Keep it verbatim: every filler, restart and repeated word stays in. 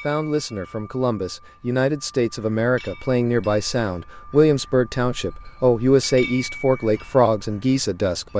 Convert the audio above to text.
Found listener from Columbus, United States of America playing nearby sound, Williamsburg Township, oh U S A East Fork Lake Frogs and Geese at Dusk by